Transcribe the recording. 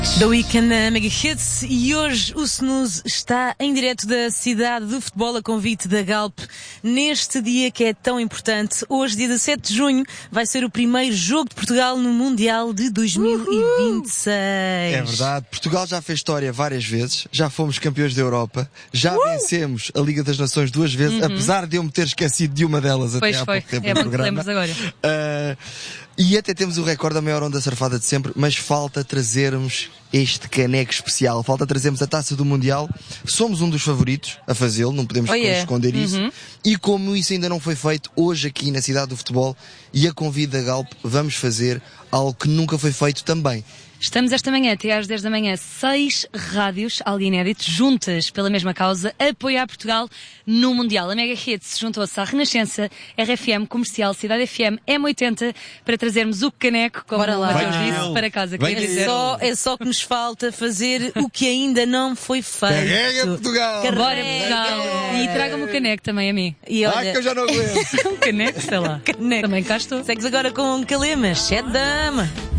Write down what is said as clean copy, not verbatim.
The Weeknd na Mega Hits e hoje o Snooze está em direto da cidade do futebol a convite da Galp neste dia que é tão importante. Hoje, dia 17 de junho, vai ser o primeiro jogo de Portugal no Mundial de 2026. É verdade, Portugal já fez história várias vezes, já fomos campeões da Europa, já vencemos a Liga das Nações 2 vezes, apesar de eu me ter esquecido de uma delas até há pouco tempo no programa. Agora. E até temos o recorde da maior onda surfada de sempre, mas falta trazermos este caneco especial, falta trazermos a Taça do Mundial. Somos um dos favoritos a fazê-lo, não podemos esconder isso. E como isso ainda não foi feito, hoje aqui na cidade do futebol e a convite da Galp, vamos fazer algo que nunca foi feito também. Estamos esta manhã, até às 10 da manhã, 6 rádios, algo inédito, juntas pela mesma causa, a apoiar Portugal no Mundial. A Mega Hits juntou-se à Renascença, RFM, Comercial, Cidade FM, M80, para trazermos o caneco, como o Matheus disse, para casa. É só que nos falta fazer o que ainda não foi feito. Carrega Portugal! Bora Portugal! E traga-me o caneco também a mim. E olha, que eu já não aguento! Um caneco, sei lá. Caneco. Também cá estou. Segues agora com Calemas, 7 da ama.